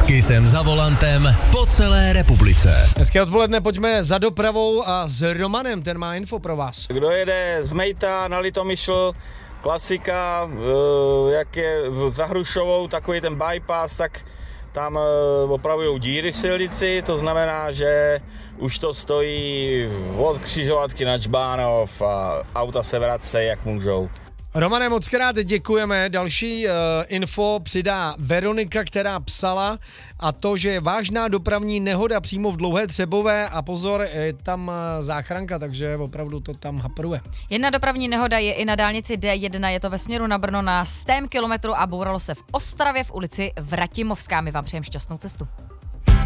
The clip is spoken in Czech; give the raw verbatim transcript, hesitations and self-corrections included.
S Kissem za volantem po celé republice. Hezké odpoledne, pojďme za dopravou a s Romanem, ten má info pro vás. Kdo jede z Mejta na Litomyšl, klasika, jak je za Hrušovou, takový ten bypass, tak tam opravují díry v silnici, to znamená, že už to stojí od křižovatky na Čbánov a auta se vracejí, jak můžou. Romane, moc krát děkujeme. Další uh, info přidá Veronika, která psala, a to, že je vážná dopravní nehoda přímo v Dlouhé Třebové a pozor, je tam uh, záchranka, takže opravdu to tam hapruje. Jedna dopravní nehoda je i na dálnici D jedna, je to ve směru na Brno na stém kilometru a bouralo se v Ostravě v ulici Vratimovská. My vám přejeme šťastnou cestu.